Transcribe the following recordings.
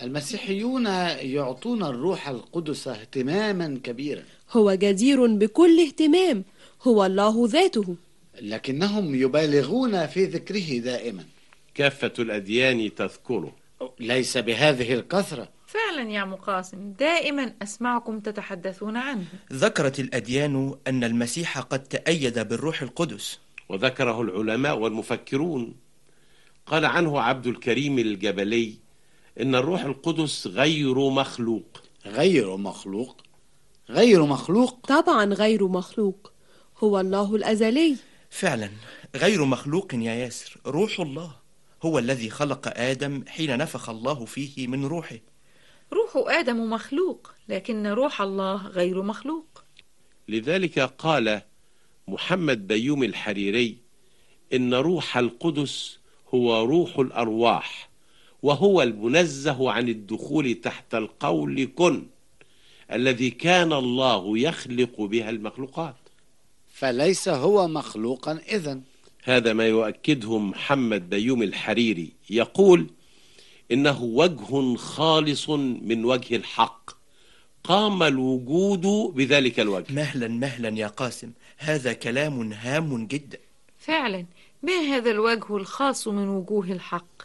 المسيحيون يعطون الروح القدس اهتماما كبيرا. هو جدير بكل اهتمام، هو الله ذاته، لكنهم يبالغون في ذكره دائما. كافة الأديان تذكره. ليس بهذه الكثرة. فعلا يا مقاسم، دائما أسمعكم تتحدثون عنه. ذكرت الأديان أن المسيح قد تأيد بالروح القدس، وذكره العلماء والمفكرون. قال عنه عبد الكريم الجبلي إن الروح القدس غير مخلوق. غير مخلوق؟ غير مخلوق؟ طبعا غير مخلوق، هو الله الأزلي. فعلا غير مخلوق يا ياسر، روح الله هو الذي خلق آدم حين نفخ الله فيه من روحه. روح آدم مخلوق، لكن روح الله غير مخلوق. لذلك قال محمد بيوم الحريري إن روح القدس هو روح الأرواح، وهو المنزه عن الدخول تحت القول كن الذي كان الله يخلق بها المخلوقات. فليس هو مخلوقا إذن. هذا ما يؤكده محمد بيوم الحريري، يقول إنه وجه خالص من وجه الحق، قام الوجود بذلك الوجه. مهلا يا قاسم، هذا كلام هام جدا. فعلا، ما هذا الوجه الخاص من وجوه الحق؟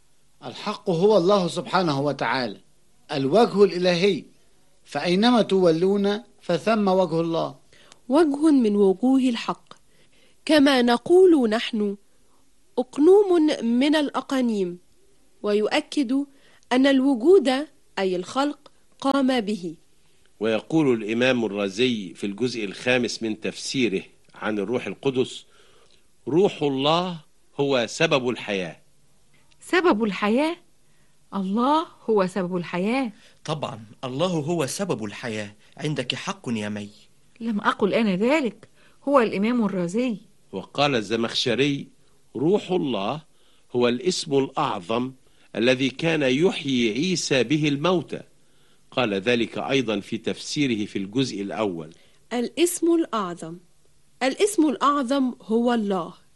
الحق هو الله سبحانه وتعالى، الوجه الإلهي، فأينما تولون فثم وجه الله. وجه من وجوه الحق، كما نقول نحن أقنوم من الأقانيم، ويؤكد أن الوجود أي الخلق قام به. ويقول الإمام الرازي في الجزء الخامس من تفسيره عن الروح القدس: روح الله هو سبب الحياة. سبب الحياة؟ الله هو سبب الحياة. طبعا الله هو سبب الحياة، عندك حق يا مي. لم أقل أنا ذلك، هو الإمام الرازي. وقال الزمخشري: روح الله هو الاسم الأعظم الذي كان يحيي عيسى به الموتى. قال ذلك أيضا في تفسيره في الجزء الأول. الاسم الأعظم، الاسم الأعظم هو الله،